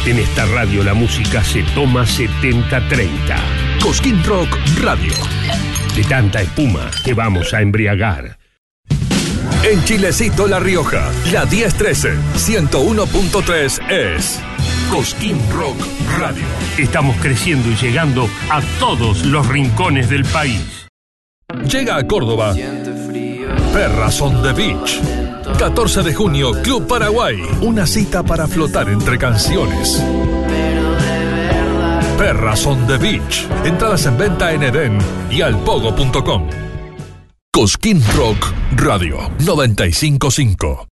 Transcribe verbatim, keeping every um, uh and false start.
En esta radio la música se toma setenta treinta. Cosquín Rock Radio. De tanta espuma te vamos a embriagar. En Chilecito La Rioja, la diez trece, ciento uno punto tres es Cosquín Rock Radio. Estamos creciendo y llegando a todos los rincones del país. Llega a Córdoba Perras on the Beach. catorce de junio, Club Paraguay. Una cita para flotar entre canciones. Perras on the Beach. Entradas en venta en Edén y alpogo punto com. Cosquín Rock Radio noventa y cinco punto cinco.